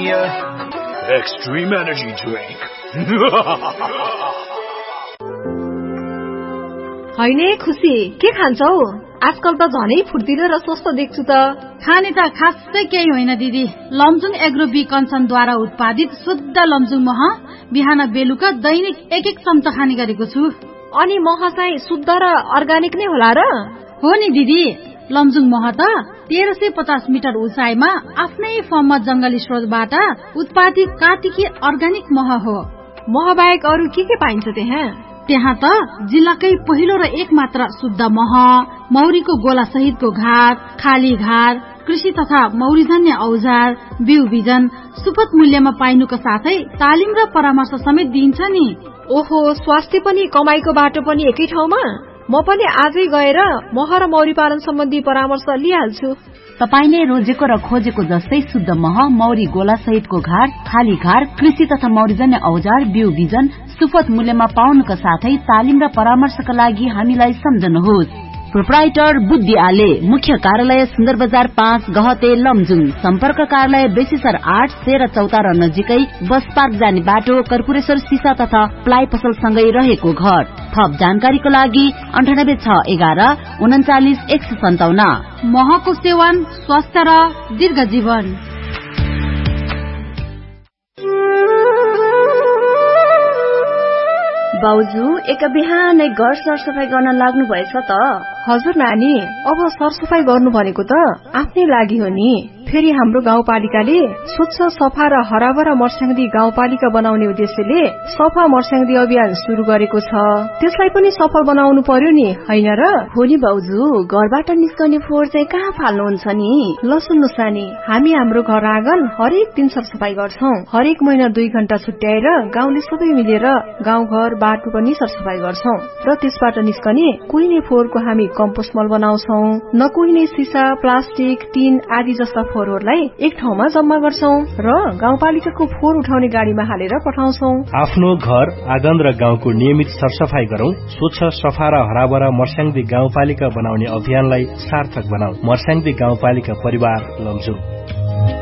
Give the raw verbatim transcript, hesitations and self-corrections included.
Premier Extreme Energy Drink. हैने खुसी के खान्छौ? आजकल त झनै फुर्तिलो र स्वस्थ देख्छु त। खाने त खासै केही होइन दिदी। लमजुङ एग्रो बी कन्सनद्वारा उत्पादित शुद्ध लमजुङ मह बिहान बेलुका दैनिक एक एक चम्चा खाने गरेको छु। अनि मह चाहिँ शुद्ध र अर्गानिक नै होला र? हो नि दिदी, लमजुङ मह त तेह्र सय पचास मिटर उचाइमा आफ्नै फर्ममा जंगली स्रोतबाट उत्पादित कार्तिकी अर्गानिक मह हो। मह बाहेक अरू के के पाइन्छ त्यहाँ? त्यहाँ त जिल्लाकै पहिलो र एक मात्र शुद्ध मह, मौरीको गोला सहितको घार, खाली घार, कृषि तथा मौरीजन्य औजार, बिउ बिजन सुपथ मूल्यमा पाइनुको साथै तालिम र परामर्श समेत दिइन्छ नि। ओहो, स्वास्थ्य पनि कमाईको बाटो पनि एकै ठाउँमा? म पनि आजै गएर मह र मौरी पालन सम्बन्धी परामर्श लिइहाल्छु। तपाईले रोजेको र खोजेको जस्तै शुद्ध मह, मौरी गोला सहितको घार, खाली घार, कृषि तथा मौरीजन्य औजार, बिउ बिजन सुपथ मूल्यमा पाउनुका साथै तालिम र परामर्शका लागि हामीलाई सम्झनुहोस्। प्रोप्राइटर बुद्धि आले, मुख्य कार्यालय सुन्दर बजार पाँच गहते लमजुङ, सम्पर्क कार्यालय बेसीसर आठ तेह्र चौतारा नजिकै बस पार्क जाने बाटो, कर्पूरेश्वर सिसा तथा प्लाइ पसल सँगै रहेको घर। थप जानकारीको लागि अन्ठानब्बे छ एघार उन्चालिस एक सय सन्ताउन्न। महको सेवन स्वास्थ्य र दीर्घ जीवन। बाउजू एक बिहानै घर सरसफाई गर्न लाग्नु भएछ त? हजुर नानी, अब सरसफाई गर्नु भनेको त आफ्नै लागि हो नि। फेरि हाम्रो गाउँपालिकाले स्वच्छ सफा र हराभरा मर्स्याङ्दी गाउँपालिका बनाउने उद्देश्यले सफा मर्स्याङ्दी अभियान शुरू गरेको छ। त्यसलाई पनि सफल बनाउनु पर्यो नि, हैन र? हो नि बाउजू, घरबाट निस्कने फोहोर चाहिँ कहाँ फाल्नुहुन्छ नि? ल सुन्नुस् नानी, हामी हाम्रो घर आँगन हरेक दिन सरसफाई गर्छौं। हरेक महिना दुई घण्टा छुट्याएर गाउँले सबै मिलेर गाउँघर बाटो पनि सरसफाई गर्छौं र त्यसबाट निस्कने कुहिने फोहोरको हामी कम्पोस्ट मल बनाउँछौं। नकुहिने सिसा, प्लास्टिक, टिन आदि जस्ता फोहोरहरूलाई एक ठाउँमा जम्मा गर्छौं र गाउँपालिकाको फोहोर उठाउने गाडीमा हालेर पठाउँछौं। आफ्नो घर आँगन र गाउँको नियमित सरसफाई गरौं। स्वच्छ सफा र हराभरा मर्स्याङ्दी गाउँपालिका बनाउने अभियानलाई सार्थक बनाऊ। मर्स्याङ्दी गाउँपालिका परिवार लमजुङ।